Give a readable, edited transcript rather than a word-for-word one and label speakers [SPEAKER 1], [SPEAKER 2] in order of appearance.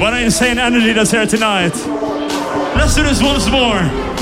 [SPEAKER 1] What an insane energy that's here tonight. Let's do this once more.